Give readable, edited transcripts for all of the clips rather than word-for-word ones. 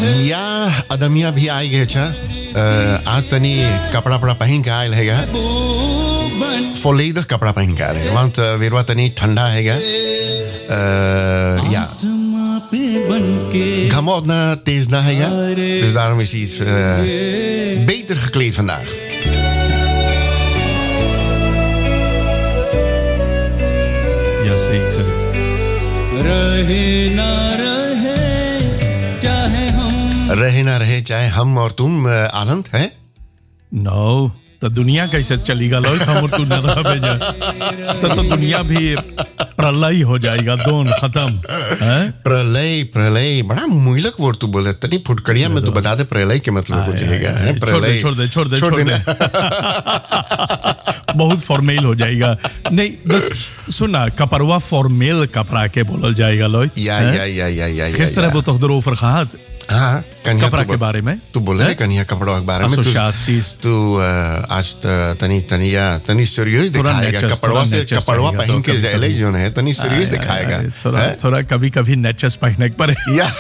या अदमिया भी आई गए छा आज तनी कपड़ा पड़ा पहन के आयल हैगा volledig कपड़ा पहन के आयल है want weer wat tनी ठंडा हैगा ja Gamot na tees na हैगा dus daarom is hij iets beter gekleed vandaag. Ja zeker. रहे ना रहे चाहे हम और तुम आनंद है No, तो दुनिया कैसे चलेगा लोग हम और तू न रह भेजा तो दुनिया भी प्रलय हो जाएगा दोनों खत्म प्रलय प्रलय बड़ा मुहिलक वर्ड तू बोले तनी फुटकड़िया में तू बता दे प्रलय के मतलब हो जाएगा प्रलय छोड़ दे बहुत फॉर्मल हो जाएगा नहीं बस सुना कपड़वा फॉर्मल कपड़ा के बोलल जाएगा लोग या किस तरह वो तोहदर ओफर खात हाँ कपड़ा के बारे में तू बोले ना कन्या कपड़ों के बारे में तू आज तनी सीरियस दिखाएगा कपड़वा पहन के जाले जो है तनी सीरियस दिखाएगा थोड़ा कभी नेचस पहनने पर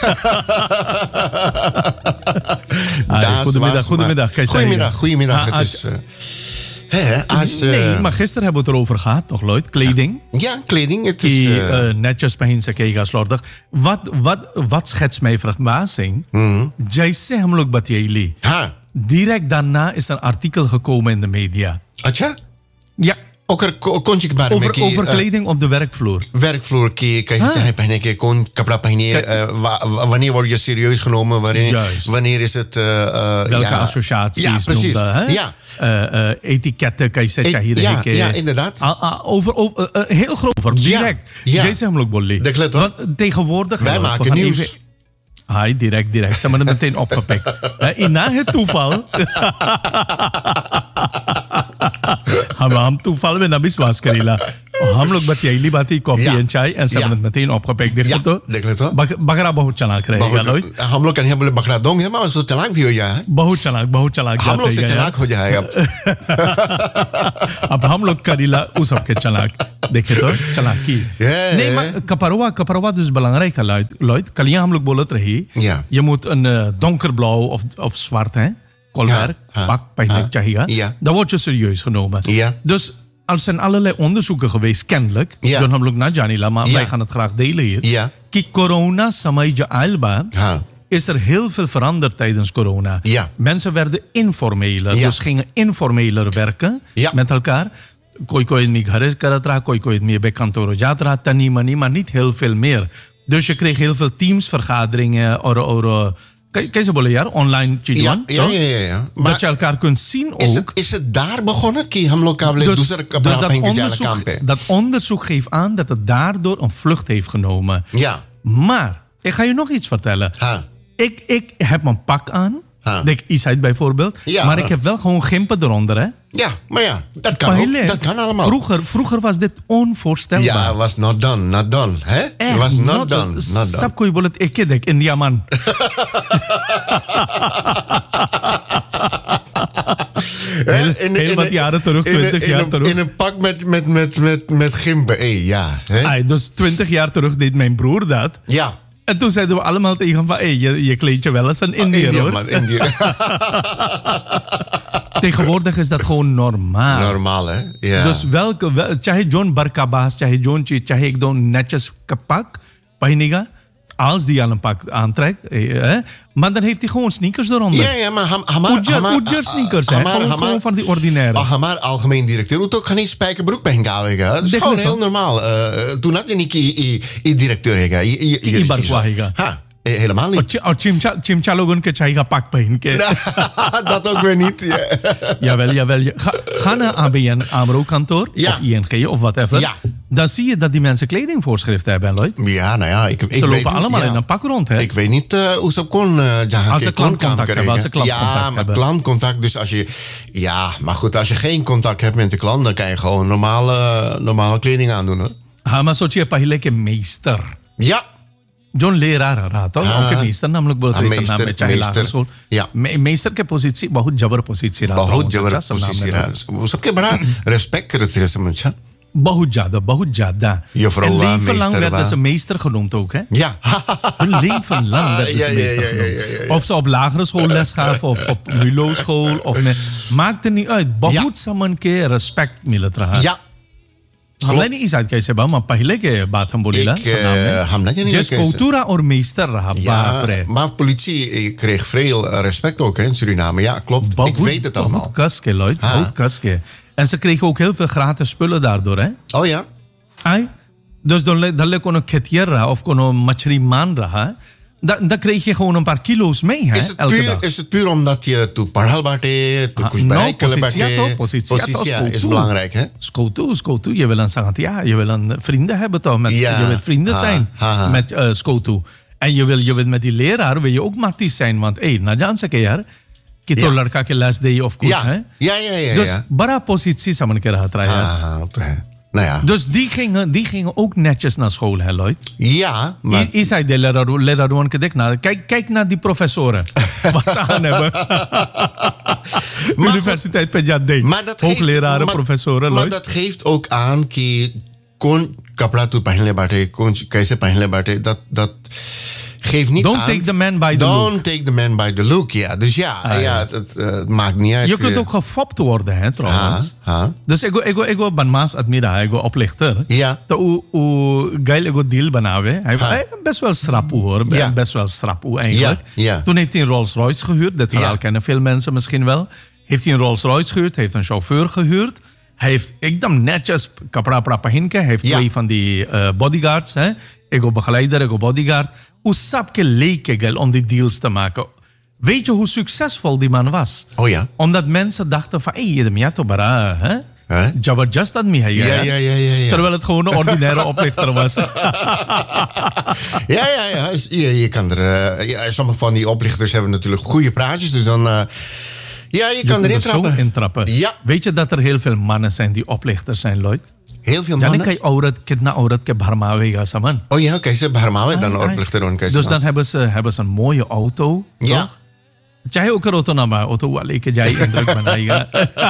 खुद में कैसा goedemiddag nee, maar gisteren hebben we het erover gehad, toch, Lloyd? Kleding. Ja, kleding. Het is... netjes पहन सकेगा slordig. Wat schetst mij verbazing? जैसे हम लोग बतियाली. हाँ. Direct daarna is er een artikel gekomen in de media. अच्छा? Ja. over kleding op de werkvloer. Werkvloer की कैसे चाहे पहने के कौन कपड़ा पहने wanneer word je serieus genomen wanneer is het welke associaties ja precies ja etiketten कैसे चाहिए रहे के ja inderdaad over heel groot over direct जैसे हम लोग बोल रहे tegenwoordig wij maken nieuws. Hij direct. Ze hebben het meteen opgepikt. Na het toeval. हम तूफान में न विश्वास करेला हम लोग बतियाली बात कॉफी एंड चाय एंड सब meteen opgepikt देख ले तो बकरा बहुत चालाक रहेगा लोग हम लोग कहीं बोले बकरा दोंगे हम उसको चालाक भी हो जाए बहुत चालाक हम लोग से चालाक हो जाएगा अब हम लोग करीला उस सबके चालाक देखे तो चालाकी nee maar कपड़वा dus belangrijk Lloyd कलियां हम लोग बोलत रही je moet een donkerblauw of zwart hè kolwerk, pak, pijnlijk, चाहिए. Dat wordt je serieus genomen. Dus er zijn allerlei onderzoeken geweest, kennelijk. John Hamlook na Janila, maar wij gaan het graag delen hier. Die corona samay jo alba is er heel veel veranderd tijdens corona. Mensen werden informeler, dus gingen informeler werken met elkaar. कोई आदमी घर करत रहा कोई आदमी bij kantoor जात रहा तनी money maar niet heel veel meer. Dus je kreeg heel veel teamsvergaderingen और कैसे बोले यार online चीज़ें ja dat je elkaar kunt zien ook is het daar begonnen कि हम लोग काबले दूसरे कपड़ा पहन के जाने काम पे dat onderzoek geeft aan dat het daardoor een vlucht heeft genomen maar ik ga je nog iets vertellen ik heb mijn pak aan denk Isheid bijvoorbeeld maar ik heb wel gewoon gimpen eronder hè maar ja dat kan ook dat kan allemaal vroeger was dit onvoorstelbaar was not done hè was not done सब कोई बोले एक ही देख India man heel wat jaren terug 20 jaar terug in een pak met gimpen dus 20 jaar terug deed mijn broer dat en toen zeiden we allemaal tegen van je kleed je wel eens een Indiër hoor. Tegenwoordig is dat gewoon normaal. Normaal hè? Ja. Dus चाहे John Barkabas, चाहे John Chi, चाहे ik doe netjes pak, pahiniga, als die aan een pak aantrekt, maar dan heeft hij gewoon sneakers eronder. Ja, maar Oudjer sneakers, gewoon van die ordinaire. Maar algemeen directeur moet ook geen spijkerbroek bij gaan. Dat is gewoon heel normaal. Toen had je niet die directeur. Die barkwa. helemaal niet. Chimcha logon ke chahiga pak pahn ke. Dat ook weer niet. Jawel. Ga naar ABN AMRO kantoor of ING of whatever. Dan zie je dat die mensen kledingvoorschriften hebben, Lloyd. Ja, nou ja, ze lopen allemaal in een pak rond, hè? Ik weet niet hoe ze kon als ze klantcontact hebben. Ja, maar klantcontact. Dus als je, maar goed, als je geen contact hebt met de klant, dan kan je gewoon normale kleding aandoen, hoor. Maar soort je paहिले के meester. Ja. John leraar रहा था उनके meester नाम लोग बोलते हैं नाम में चाहे लाख स्कूल meester के पोजीशन बहुत जबर पोजीशन रहा बहुत जबर पोजीशन रहा वो सबके बड़ा रेस्पेक्ट करते थे समझा बहुत ज्यादा. En leven lang werden ze meester genoemd ook, hè? Ja. Hun leven lang werden ze meester genoemd. Of ze op lagere school les gaven, op Mulo-school. Maakt er niet uit. बहुत समन के respect मिलत रहा. Ja. हमने नहीं इस कैसे बा मैं पहले के बात हम बोली ला जिस cultura और meester रहा बाप रे. Maar politie kreeg veel respect ook in Suriname. Ja, klopt. Ik weet het allemaal. बहुत कस के Lloyd, बहुत कस के. En ze kregen ook heel veel gratis spullen daardoor, hè? Oh ja? Ai? Dus dan kon een ketier रहा of kon een machriman रहा. Dan kreeg je gewoon een paar kilo's mee, hè? Is het puur omdat je toe parhal bate, toe kush bereiken bate? Positie is belangrijk, hè? Skotu. Je wil een sangatia, je wil een vrienden hebben toch? Je wil vrienden zijn met Skotu. En je wil met die leraar wil je ook matties zijn, want na janse ke yaar कि तो लड़का के last day of course है dus बड़ा positie samen के रहा था यार. Nou ja. Dus die gingen ook netjes naar school, hè, Lloyd? Ja, maar... Je zei de leraar kijk naar die professoren. Wat ze aan hebben. Universiteit Penjade. Hoogleraren, professoren, Lloyd. Maar dat geeft ook aan dat kon kapra tu pehne baate, kon kaise pehne baate, dat geeft niet Don't aan. Take the man by the Don't look. take the man by the look, ja. Dus het maakt niet uit. Je kunt ook gefopt worden, hè, trouwens. Dus ik wil banmaas admira, ik wil oplichter. Ja. To geil ik wil deal banawe. Hij best wel strapu hoor, best wel strapu eigenlijk. Ja. Toen heeft hij een Rolls Royce gehuurd. Dit verhaal kennen veel mensen misschien wel. Heeft hij een Rolls Royce gehuurd, heeft een chauffeur gehuurd. Hij heeft ekdam netjes kapra prapahinke. Hij heeft 2 van die bodyguards, hè. Ik wil begeleider, ik wil bodyguard. Hoe sapke leken om die deals te maken. Weet je hoe succesvol die man was? Oh ja. Omdat mensen dachten van, je bent toch bara, hè? Jabberjust dat mij. Ja. Terwijl het gewoon een ordinaire oplichter was. Ja. Je kan er... sommige van die oplichters hebben natuurlijk goede praatjes. Dus dan... je kan erin trappen. Zo intrappen. Ja. Weet je dat er heel veel mannen zijn die oplichters zijn, Lloyd? Heel veel mannen? Ja, kitna aurat ke bharmawe ga saman. Oh ja, oké. Ze bharmawe dan oplichter. Dus dan hebben ze een mooie auto. Ja. Chahe ook auto na maar auto wale ke jai indruk banayega.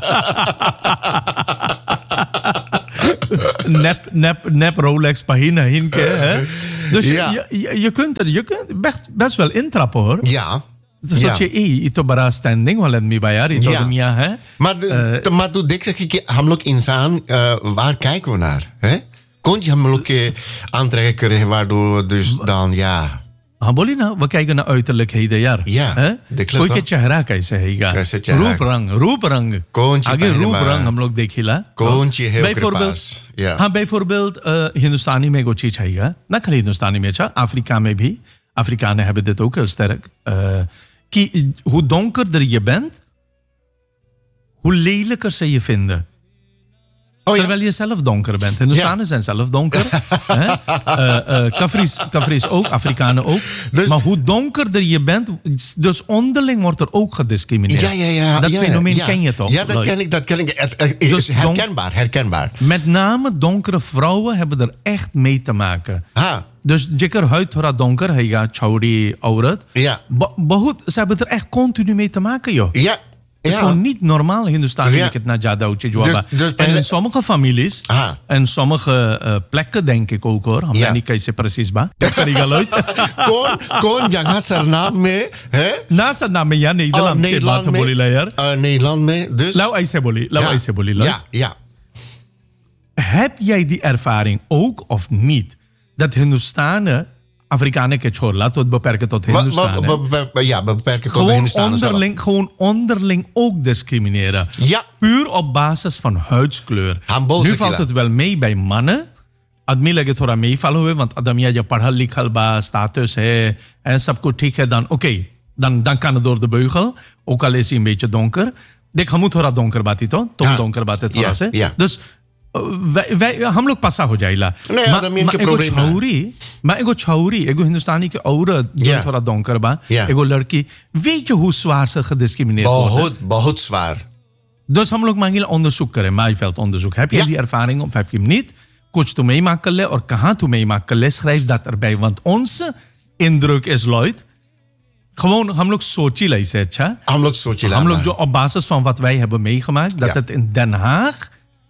Nep Rolex pahina hinke, hè? Dus je kunt best wel intrappen, hoor. Ja. Dus dat je ito bara standing wala mi bayar ito dunia है. Maar तू देख सके कि हम लोग इंसान waar kijken we naar, hè? Kon je हम लोग के aantrekken krijgen waardoor dus dan हाँ बोली ना वो kijken naar uiterlijkheden यार. Ja. कोई के चेहरा कैसे हैगा. रूप रंग. आगे रूप रंग हम लोग देखिला. कौन ची है उसके पास. हाँ bijvoorbeeld हिंदुस्तानी में कोई चीज हैगा. ना खाली हिंदुस्तानी में अफ्रीका में भी. Afrikanen hebben dit ook heel sterk. Hoe donkerder je bent, hoe lelijker ze je vinden. Terwijl je zelf donker bent. Hindustanen zijn zelf donker. Kafris ook, Afrikanen ook. Dus, maar hoe donkerder je bent, dus onderling wordt er ook gediscrimineerd. Dat fenomeen ken je toch? Ja, dat ken ik. Dus herkenbaar. Met name donkere vrouwen hebben er echt mee te maken. Dus jeker huid thora donker, hij gaat chauri aurat. Ja. Ze hebben er echt continu mee te maken, joh. Ja. Het is gewoon niet normaal Hindustan dat het naar Jadauche Jwaba. En in sommige families en sommige plekken denk ik ook hoor. Hamla niet kaise precies ba. Dat kan ik al uit. Kon jagah sarnaam mee, hè? Na sarnaam mee ja Nederland के बात हम बोली ला यार. Nederland mee dus. Laat ऐसे बोली. Ja. Heb jij die ervaring ook of niet dat Hindustanen Afrikanen ke छोड़ ला तो beperken tot Hindustanen. Beperken tot Hindustanen. Gewoon onderling ook discrimineren. Ja. Puur op basis van huidskleur. Nu valt het wel mee bij mannen. आदमी लगे थोड़ा meevallen हुए want adamia je पढ़ा लिखल बा status है en सब कुछ ठीक है dan kan het door de beugel. Ook al is hij een beetje donker. देख हम थोड़ा donker बाती तो तुम donker बाते थोड़ा से. Dus हम लोग पसा हो जाइला एगो छौरी एगो हिंदुस्तानी के औरत जो थोड़ा donker बा एगो लड़की weet je hoe zwaar ze gediscrimineerd worden बहुत zwaar. Dus हम लोग मांगिला onderzoek करें Maaiveld onderzoek heb je die ervaring of heb je hem niet कुछ तो meemaak कर ले और कहाँ तो meemaak कर ले schrijf dat erbij want onze indruk is Lloyd gewoon हम लोग सोचिला इसे अच्छा हम लोग जो op basis van wat wij hebben meegemaakt dat het in Den Haag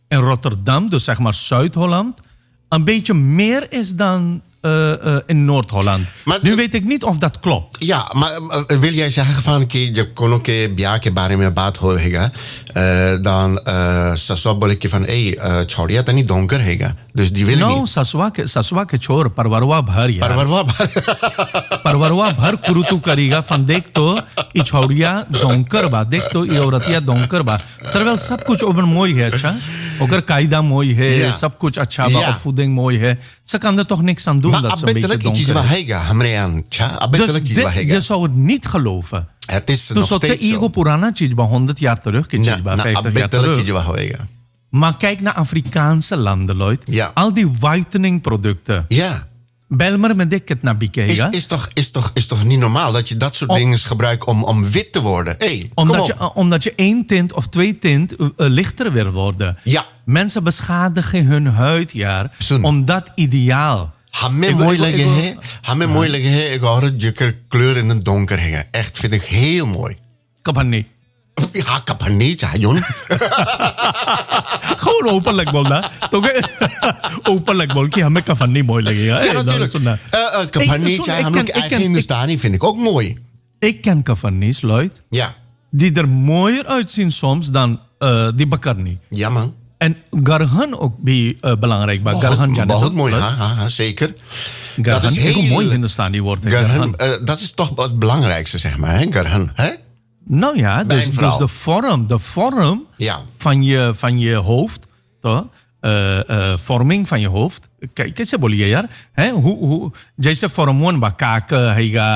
en Rotterdam, dus zeg maar Zuid-Holland, een beetje meer is dan in Noord-Holland. Nu weet ik niet of dat klopt. Ja, maar wil jij zeggen van je kon ook biake bare me baat hoega, dan sasoboleke van chaudia dan niet donker hega. Dus die wil niet. Saswa ke chor parwarwa bhar yaar. Parwarwa bhar kurutu kariga van dek to i chaudia donker ba, dek to i auratia donker ba. Terwijl सब कुछ ओपन मोई है अच्छा, अगर कायदा मोई है, सब कुछ अच्छा बा, opvoeding mooi है, ze kan er toch niks aan doen dat ze een beetje donker is. Dus je zou het niet geloven. Het is nog steeds zo. Ego Purana चीज बा 100 jaar terug, 50 jaar terug. Maar kijk naar Afrikaanse landen, Lloyd. Ja. Al die whitening producten. Ja. Belmer met dikke naar bikega. Is toch niet normaal dat je dat soort dingen gebruikt om wit te worden? Hey, omdat je 1 tint of 2 tint lichter wil worden. Ja. Mensen beschadigen hun huidjaar om dat ideaal. Hamme mooi leggen. Ik hoor het je kleur in het donker hangen. Echt, vind ik heel mooi. Kapani. Ja, kapani, Jon. Gewoon openlijk बोलना तो openlijk बोल कि हमें कफनी mooi लगेगा. Ja, natuurlijk. Kapani, हम लोग eigen Hindustani vind ik ook mooi. Ik ken kafanis, Lloyd. Ja. Die er mooier uitzien soms dan die bakarni. Ja, man. En garhan ook belangrijk. Garhan बहुत mooi, zeker. Garhan, dat is heel mooi Hindustani woord. Garhan, dat is toch het belangrijkste, zeg maar, hè? Garhan, hè? Nou ja, dus de vorm van je hoofd, toch? Vorming van je hoofd. कैसे बोलिए यार? हैं? जैसे फॉर्मोन बा काक हैगा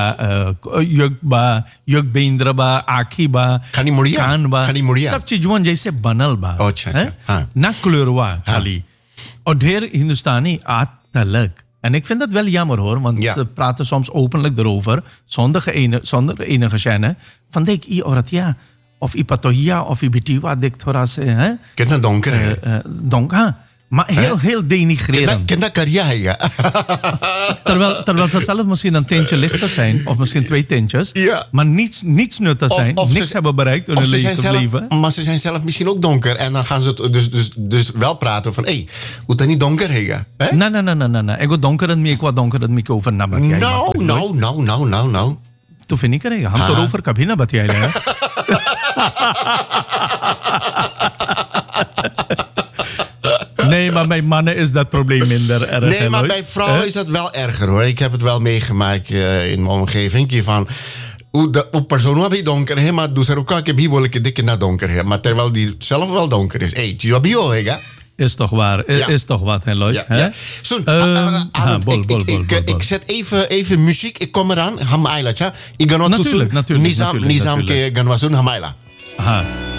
युग बेंद्र बा आँखी बा कान बा सब चीजों जैसे बनल बा. ना क्लोरवा खाली. और ढेर हिंदुस्तानी आतलक. En ik vind dat wel jammer hoor, want ze praten soms openlijk erover, zonder enige gêne. Van dek i oratia, of i patoia, of i bitiwa, dek thora se, hè? Kent dat donker? Donker, maar heel denigrerend. Kent dat carrière? Terwijl ze zelf misschien een tintje lichter zijn, of misschien 2 tintjes, maar niets nuttig zijn, niks hebben bereikt in hun leven. Maar ze zijn zelf misschien ook donker en dan gaan ze dus wel praten van, hoe dat niet donker hega? Nee. Ik donker en meer qua donker en meer over nabat. Nou. तो फिर नहीं करेगा हम तो रोफर कभी ना बतियाए लेगा. Nee, maar bij mannen is dat probleem minder erg. Nee, maar bij vrouwen is dat wel erger hoor. Ik heb het wel meegemaakt in mijn omgeving. Van hoe persoon heb je donker है, maar दूसरों का के भी बोले कि दिख ना donker है, maar terwijl die zelf wel donker is. चीज़ भी होएगा. Is toch waar, is toch wat, hè, Lloyd? Ja. Ik zet even muziek, ik kom eraan. Ham Ayla, cha. Natuurlijk. Nizam ke Ganwasun Ham Ayla. Aha.